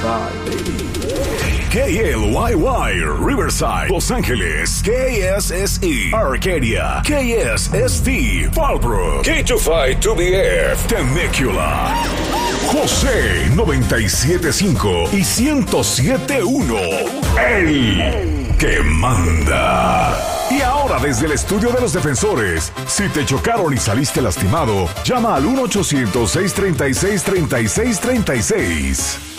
Riverside, baby. KLYY, Riverside, Los Ángeles, KSSE, Arcadia, KSST, Fallbrook, K25-2BF, Temecula, José 97.5 y 107.1, el que manda. Y ahora desde el estudio de los defensores, si te chocaron y saliste lastimado, llama al 1-800-636-3636.